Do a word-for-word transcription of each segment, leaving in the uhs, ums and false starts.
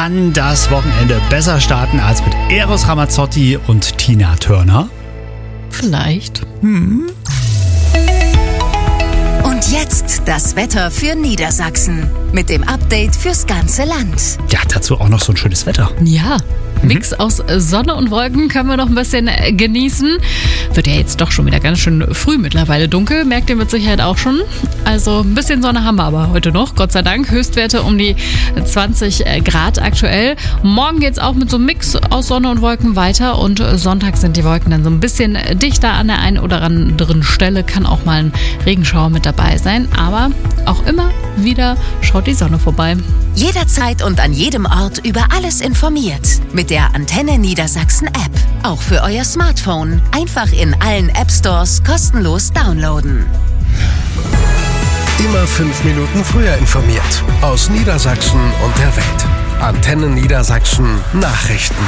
kann das Wochenende besser starten als mit Eros Ramazzotti und Tina Turner? Vielleicht. Hm. Und jetzt das Wetter für Niedersachsen mit dem Update fürs ganze Land. Ja, dazu auch noch so ein schönes Wetter. Ja, Mix aus Sonne und Wolken können wir noch ein bisschen genießen. Wird ja jetzt doch schon wieder ganz schön früh mittlerweile dunkel, merkt ihr mit Sicherheit auch schon. Also ein bisschen Sonne haben wir aber heute noch, Gott sei Dank. Höchstwerte um die zwanzig Grad aktuell. Morgen geht's auch mit so einem Mix aus Sonne und Wolken weiter und Sonntag sind die Wolken dann so ein bisschen dichter an der einen oder anderen Stelle. Kann auch mal ein Regenschauer mit dabei sein, aber auch immer wieder schaut die Sonne vorbei. Jederzeit und an jedem Ort über alles informiert. Mit der Antenne Niedersachsen App. Auch für euer Smartphone. Einfach in allen App Stores kostenlos downloaden. Immer fünf Minuten früher informiert. Aus Niedersachsen und der Welt. Antenne Niedersachsen Nachrichten.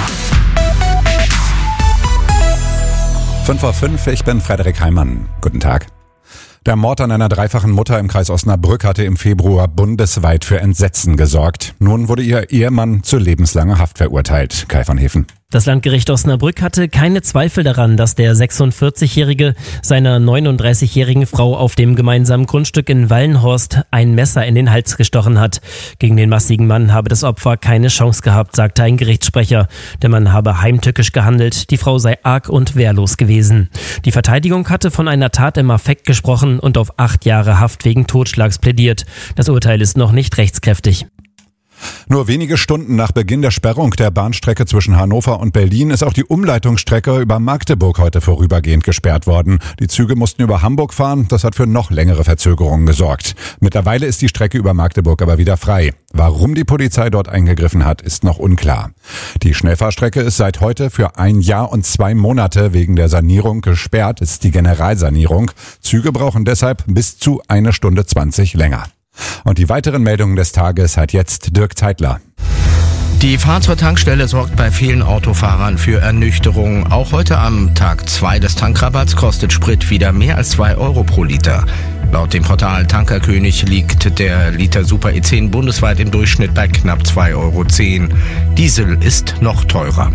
fünf Uhr fünf, ich bin Frederik Heimann. Guten Tag. Der Mord an einer dreifachen Mutter im Kreis Osnabrück hatte im Februar bundesweit für Entsetzen gesorgt. Nun wurde ihr Ehemann zu lebenslanger Haft verurteilt. Kai van Heven. Das Landgericht Osnabrück hatte keine Zweifel daran, dass der sechsundvierzigjährige seiner neununddreißigjährigen Frau auf dem gemeinsamen Grundstück in Wallenhorst ein Messer in den Hals gestochen hat. Gegen den massigen Mann habe das Opfer keine Chance gehabt, sagte ein Gerichtssprecher. Der Mann habe heimtückisch gehandelt, die Frau sei arg und wehrlos gewesen. Die Verteidigung hatte von einer Tat im Affekt gesprochen und auf acht Jahre Haft wegen Totschlags plädiert. Das Urteil ist noch nicht rechtskräftig. Nur wenige Stunden nach Beginn der Sperrung der Bahnstrecke zwischen Hannover und Berlin ist auch die Umleitungsstrecke über Magdeburg heute vorübergehend gesperrt worden. Die Züge mussten über Hamburg fahren, das hat für noch längere Verzögerungen gesorgt. Mittlerweile ist die Strecke über Magdeburg aber wieder frei. Warum die Polizei dort eingegriffen hat, ist noch unklar. Die Schnellfahrstrecke ist seit heute für ein Jahr und zwei Monate wegen der Sanierung gesperrt, ist die Generalsanierung. Züge brauchen deshalb bis zu eine Stunde zwanzig länger. Und die weiteren Meldungen des Tages hat jetzt Dirk Zeitler. Die Fahrt zur Tankstelle sorgt bei vielen Autofahrern für Ernüchterung. Auch heute am Tag zwei des Tankrabatts kostet Sprit wieder mehr als zwei Euro pro Liter. Laut dem Portal Tankerkönig liegt der Liter Super E zehn bundesweit im Durchschnitt bei knapp zwei Euro zehn. Diesel ist noch teurer.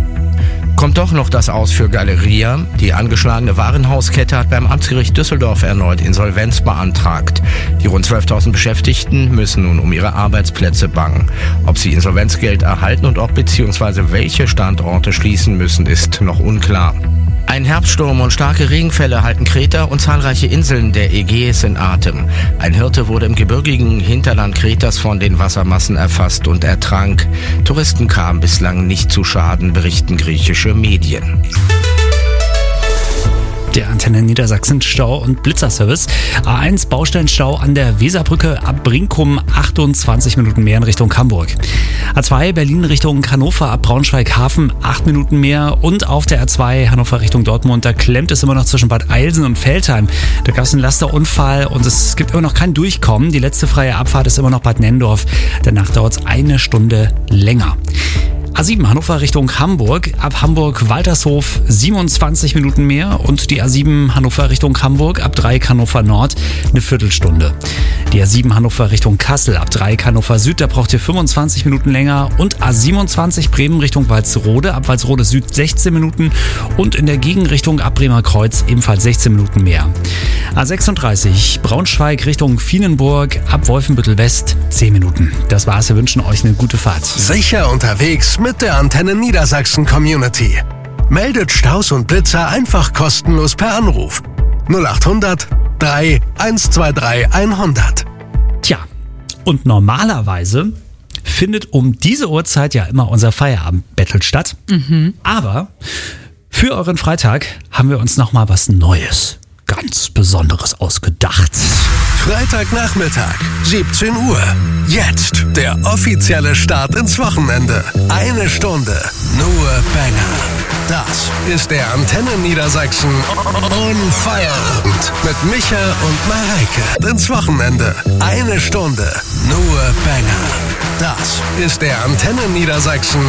Kommt doch noch das aus für Galeria. Die angeschlagene Warenhauskette hat beim Amtsgericht Düsseldorf erneut Insolvenz beantragt. Die rund zwölftausend Beschäftigten müssen nun um ihre Arbeitsplätze bangen. Ob sie Insolvenzgeld erhalten und ob bzw. welche Standorte schließen müssen, ist noch unklar. Ein Herbststurm und starke Regenfälle halten Kreta und zahlreiche Inseln der Ägäis in Atem. Ein Hirte wurde im gebirgigen Hinterland Kretas von den Wassermassen erfasst und ertrank. Touristen kamen bislang nicht zu Schaden, berichten griechische Medien. Der Antenne Niedersachsen Stau- und Blitzerservice. A eins Baustellenstau an der Weserbrücke ab Brinkum, achtundzwanzig Minuten mehr in Richtung Hamburg. A zwei Berlin Richtung Hannover ab Braunschweig-Hafen, acht Minuten mehr. Und auf der A zwei Hannover Richtung Dortmund, da klemmt es immer noch zwischen Bad Eilsen und Veltheim. Da gab es einen Lasterunfall und es gibt immer noch kein Durchkommen. Die letzte freie Abfahrt ist immer noch Bad Nenndorf. Danach dauert es eine Stunde länger. A sieben Hannover Richtung Hamburg, ab Hamburg-Waltershof siebenundzwanzig Minuten mehr und die A sieben Hannover Richtung Hamburg, ab Dreieck Hannover Nord eine Viertelstunde. Die A sieben Hannover Richtung Kassel, ab Dreieck Hannover Süd, da braucht ihr fünfundzwanzig Minuten länger und A siebenundzwanzig Bremen Richtung Walsrode, ab Walsrode Süd sechzehn Minuten und in der Gegenrichtung ab Bremer Kreuz ebenfalls sechzehn Minuten mehr. A sechsunddreißig Braunschweig Richtung Vienenburg, ab Wolfenbüttel West zehn Minuten. Das war's, wir wünschen euch eine gute Fahrt. Sicher unterwegs mit der Antenne Niedersachsen Community. Meldet Staus und Blitzer einfach kostenlos per Anruf. null acht hundert drei eins zwei drei hundert. Tja, und normalerweise findet um diese Uhrzeit ja immer unser Feierabend-Battle statt. Mhm. Aber für euren Freitag haben wir uns nochmal was Neues, ganz Besonderes ausgedacht. Freitagnachmittag, siebzehn Uhr. Jetzt der offizielle Start ins Wochenende. Eine Stunde, nur Banger. Das ist der Antenne Niedersachsen On Feierabend mit Micha und Mareike. Ins Wochenende. Eine Stunde, nur Banger. Das ist der Antenne Niedersachsen